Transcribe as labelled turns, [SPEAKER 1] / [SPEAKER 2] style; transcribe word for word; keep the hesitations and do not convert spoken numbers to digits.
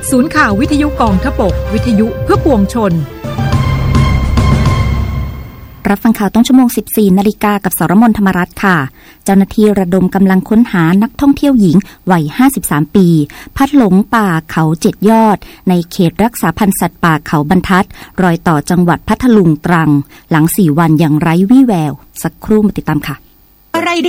[SPEAKER 1] ศูนย์ข่าววิทยุกองทพบกวิทยุเพื่อปวงชน
[SPEAKER 2] รับฟังข่าวต้นชั่วโมง สิบสี่นาฬิกากับสรมนธรรมรัตน์ค่ะเจ้าหน้าที่ระดมกำลังค้นหานักท่องเที่ยวหญิงวัยห้าสิบสามปีพัดหลงป่าเขาเจ็ดยอดในเขตรักษาพันธุ์สัตว์ป่าเขาบรรทัดรอยต่อจังหวัดพัทลุงตรังหลังสี่วันอย่างไร้วี่แววสักครู่มาติดตามค่ะ
[SPEAKER 3] อะไร